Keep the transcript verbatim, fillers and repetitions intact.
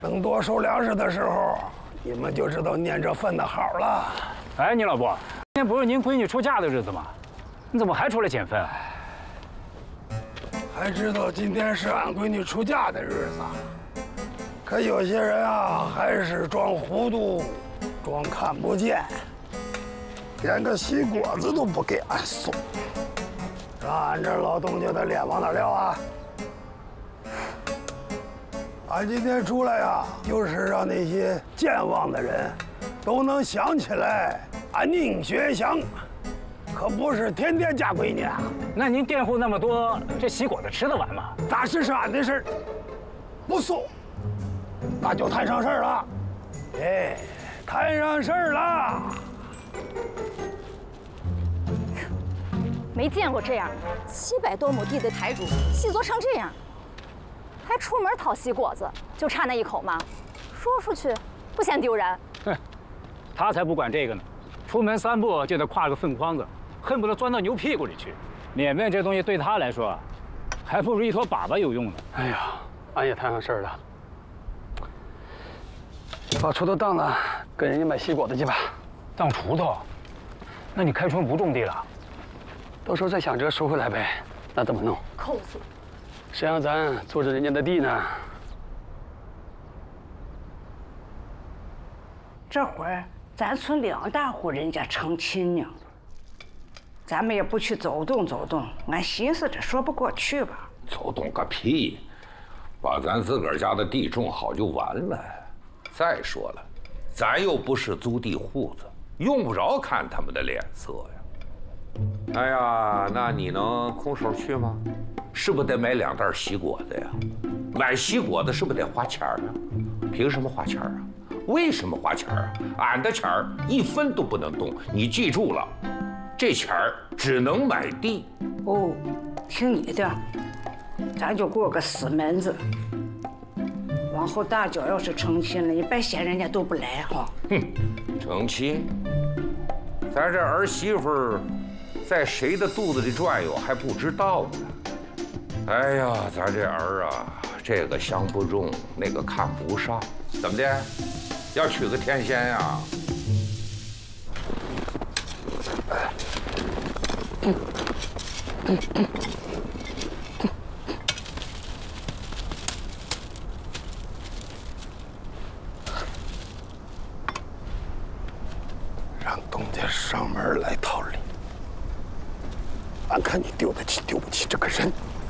等多收粮食的时候，你们就知道念这份的好了。 哎，你老伯，今天不是您闺女出嫁的日子吗？你怎么还出来捡粪？ 还知道今天是俺闺女出嫁的日子，可有些人啊，还是装糊涂，装看不见，连个西果子都不给俺送，让俺这老东家的脸往哪撂啊？俺今天出来呀，就是让那些健忘的人，都能想起来俺宁学祥，可不是天天嫁闺女啊。 那您佃户那么多，这喜果子吃得完吗？ 咋是是俺的事儿，不送，那就摊上事儿了。哎，摊上事儿了。 没见过这样的，七百多亩地的台主，细作成这样，还出门讨西果子，就差那一口吗？说出去不嫌丢人？ 哼，他才不管这个呢，出门三步就得挎个粪筐子，恨不得钻到牛屁股里去。脸面这东西对他来说，还不如一坨粑粑有用呢。 哎呀，俺也摊上事儿了，把锄头当了，跟人家买西果子去吧。 当锄头？那你开春不种地了？ 到时候再想辙收回来呗。那怎么弄？ 扣子， 谁让咱坐着人家的地呢？ 这会儿咱村两大户人家成亲呢，咱们也不去走动走动，俺寻思着说不过去吧。 走动个屁！把咱自个儿家的地种好就完了。再说了，咱又不是租地户子，用不着看他们的脸色呀。哎呀，那你能空手去吗？是不是得买两袋西果子呀？买西果子是不是得花钱啊？凭什么花钱啊？为什么花钱啊？俺的钱儿一分都不能动，你记住了，这钱儿只能买地。 哦，听你的，咱就过个死门子。往后大脚要是成亲了，你别嫌人家都不来哈。 哼，成亲？咱这儿媳妇在谁的肚子里转悠还不知道呢。哎呀，咱这儿啊，这个相不中，那个看不上，怎么的？要娶个天仙呀？嗯嗯嗯让东家上门来讨理，俺看你丢得起丢不起这个人。